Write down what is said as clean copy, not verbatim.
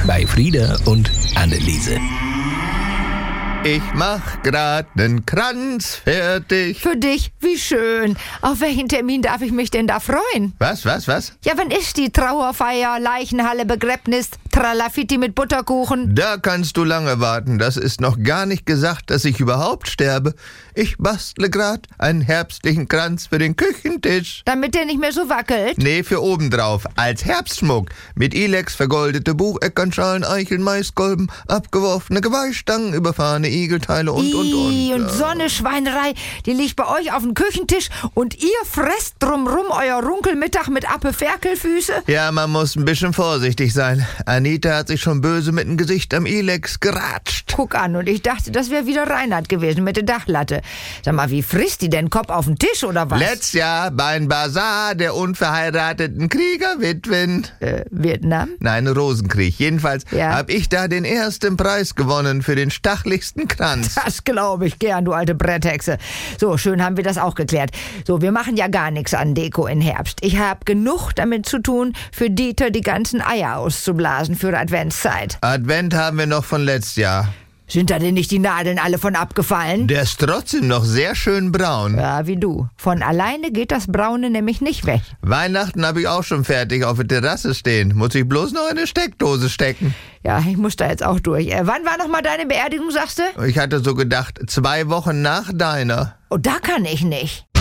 bei Frieda und Anneliese. Ich mach grad nen Kranz fertig. Für dich, wie schön. Auf welchen Termin darf ich mich denn da freuen? Was? Ja, wann ist die Trauerfeier, Leichenhalle, Begräbnis, Tralafitti mit Butterkuchen? Da kannst du lange warten. Das ist noch gar nicht gesagt, dass ich überhaupt sterbe. Ich bastle grad einen herbstlichen Kranz für den Küchentisch. Damit der nicht mehr so wackelt? Nee, für obendrauf. Als Herbstschmuck. Mit Ilex vergoldete Bucheckernschalen, Eicheln, Maiskolben, abgeworfene Geweihstangen, überfahrene Igelteile und. Und so eine Schweinerei, die liegt bei euch auf dem Küchentisch und ihr fresst drumrum euer Runkelmittag mit Appe-Ferkelfüße? Ja, man muss ein bisschen vorsichtig sein. Anita hat sich schon böse mit dem Gesicht am Ilex geratscht. Guck an, und ich dachte, das wäre wieder Reinhard gewesen mit der Dachlatte. Sag mal, wie frisst die denn Kopf auf den Tisch oder was? Letztes Jahr beim Basar der unverheirateten Kriegerwitwen. Vietnam? Nein, Rosenkrieg. Jedenfalls Ja. habe ich da den ersten Preis gewonnen für den stachlichsten Kranz. Das glaube ich gern, du alte Bretthexe. So, schön haben wir das auch geklärt. So, wir machen ja gar nichts an Deko in Herbst. Ich habe genug damit zu tun, für Dieter die ganzen Eier auszublasen für Adventszeit. Advent haben wir noch von letztes Jahr. Sind da denn nicht die Nadeln alle von abgefallen? Der ist trotzdem noch sehr schön braun. Ja, wie du. Von alleine geht das Braune nämlich nicht weg. Weihnachten habe ich auch schon fertig auf der Terrasse stehen. Muss ich bloß noch in eine Steckdose stecken. Ja, ich muss da jetzt auch durch. Wann war noch mal deine Beerdigung, sagst du? Ich hatte so gedacht, 2 Wochen nach deiner. Oh, da kann ich nicht.